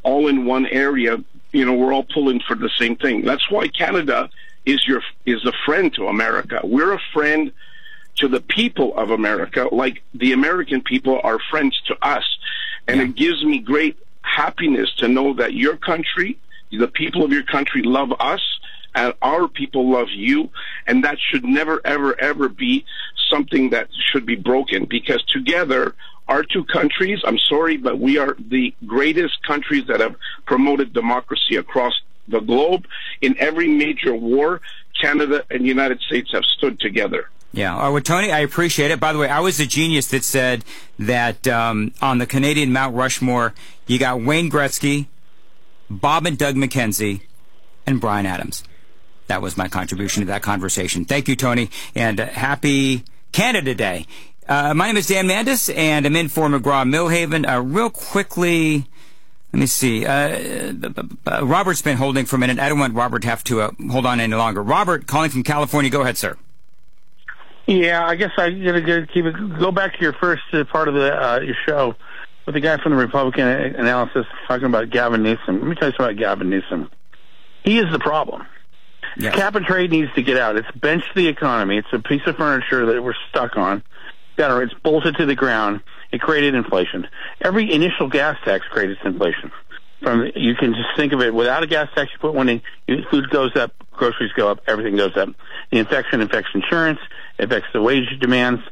all in one area. We're all pulling for the same thing. That's why Canada is a friend to America. We're a friend to the people of America, like the American people are friends to us. And it gives me great happiness to know that your country, the people of your country, love us, and our people love you, and that should never, ever, ever be something that should be broken, because together, our two countries, I'm sorry, but we are the greatest countries that have promoted democracy across the globe. In every major war, Canada and the United States have stood together. Yeah. Well, Tony, I appreciate it. By the way, I was the genius that said that on the Canadian Mount Rushmore, you got Wayne Gretzky, Bob and Doug McKenzie, and Bryan Adams. That was my contribution to that conversation. Thank you, Tony, and happy Canada Day. My name is Dan Mandis, and I'm in for McGraw-Millhaven. Real quickly, let me see. Robert's been holding for a minute. I don't want Robert to have to hold on any longer. Robert, calling from California. Go ahead, sir. Yeah, I guess I'm going to go back to your first part of your show with the guy from the Republican analysis talking about Gavin Newsom. Let me tell you something about Gavin Newsom. He is the problem. Yes. Cap and trade needs to get out. It's benched the economy. It's a piece of furniture that we're stuck on. It's bolted to the ground. It created inflation. Every initial gas tax created inflation. You can just think of it, without a gas tax, you put one in, food goes up, groceries go up, everything goes up. The infection affects insurance, affects the wage demands.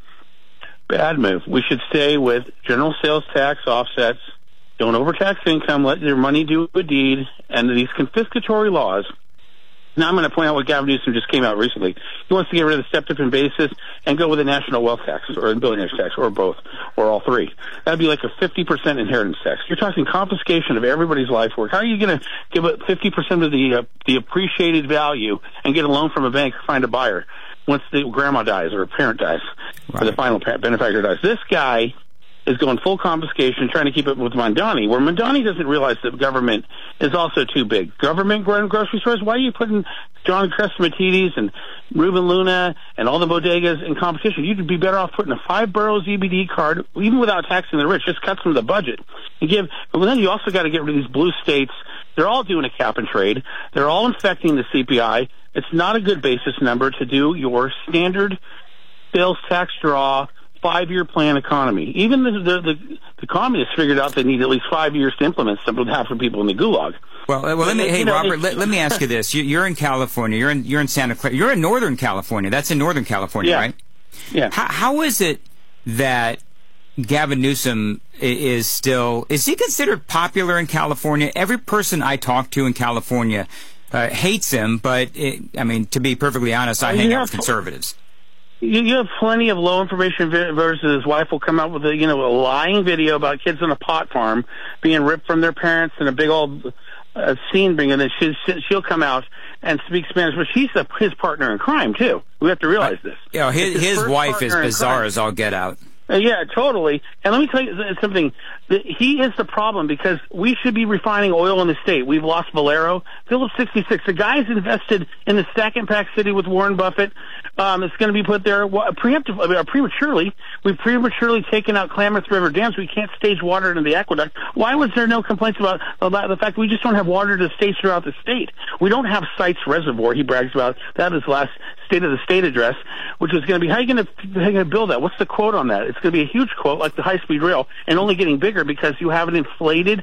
Bad move. We should stay with general sales tax offsets. Don't overtax income. Let your money do a deed. And these confiscatory laws. Now I'm going to point out what Gavin Newsom just came out recently. He wants to get rid of the stepped-up basis and go with a national wealth tax or a billionaire's tax or both or all three. That would be like a 50% inheritance tax. You're talking confiscation of everybody's life work. How are you going to give up 50% of the appreciated value and get a loan from a bank or find a buyer once the grandma dies or a parent dies or the final benefactor dies? This guy is going full confiscation, trying to keep it with Mondani, where Mondani doesn't realize that government is also too big. Government grocery stores, why are you putting John Crescimatides and Ruben Luna and all the bodegas in competition? You'd be better off putting a 5-borough ZBD card, even without taxing the rich, just cut some of the budget. But then you also got to get rid of these blue states. They're all doing a cap and trade. They're all infecting the CPI. It's not a good basis number to do your standard sales tax draw 5-year plan economy. Even the communists figured out they need at least 5 years to implement something with half the people in the gulag. Well, Robert, let me ask you this. You're in California. You're in Santa Clara. You're in Northern California. That's in Northern California, right? Yeah. How is it that Gavin Newsom is he considered popular in California? Every person I talk to in California hates him, but to be perfectly honest, I hang out with conservatives. You have plenty of low information voters. His wife will come out with a lying video about kids on a pot farm being ripped from their parents and a big old scene being, and then she'll come out and speak Spanish, but she's his partner in crime too. We have to realize this. His wife is bizarre as all get out. Yeah, totally. And let me tell you something. He is the problem because we should be refining oil in the state. We've lost Valero. Phillips 66. The guy's invested in the Stack and Pack City with Warren Buffett. It's going to be put there prematurely. We've prematurely taken out Klamath River dams. We can't stage water into the aqueduct. Why was there no complaints about the fact that we just don't have water to stage throughout the state? We don't have Sites Reservoir. He brags about that in his last State of the State address, which is going to be, how are you going to build that? What's the quote on that? It's going to be a huge quote, like the high-speed rail, and only getting bigger because you have an inflated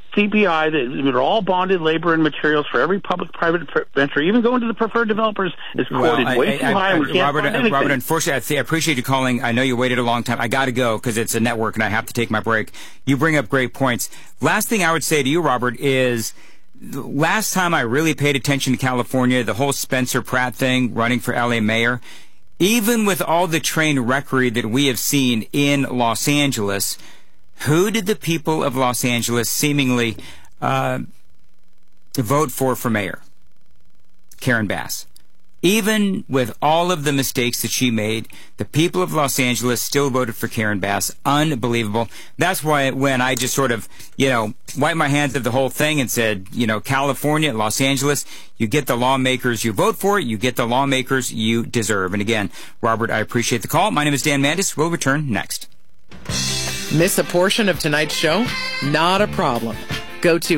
CPI that are all bonded labor and materials for every public-private venture, even going to the preferred developers, is quoted way too high. And we can't find anything. Robert, unfortunately, I appreciate you calling. I know you waited a long time. I got to go because it's a network and I have to take my break. You bring up great points. Last thing I would say to you, Robert, is last time I really paid attention to California, the whole Spencer Pratt thing, running for L.A. mayor, even with all the train wreckery that we have seen in Los Angeles, who did the people of Los Angeles seemingly vote for mayor? Karen Bass. Even with all of the mistakes that she made, the people of Los Angeles still voted for Karen Bass. Unbelievable. That's why when I just sort of, wiped my hands of the whole thing and said, California, Los Angeles, you get the lawmakers you vote for, you get the lawmakers you deserve. And again, Robert, I appreciate the call. My name is Dan Mandis. We'll return next. Miss a portion of tonight's show? Not a problem. Go to